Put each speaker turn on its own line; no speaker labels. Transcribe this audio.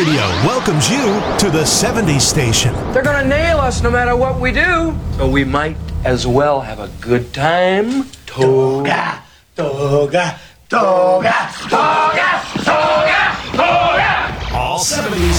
Radio welcomes you to the 70s station.
They're gonna nail us no matter what we do. So we might as well have a good time.
Toga, toga, toga.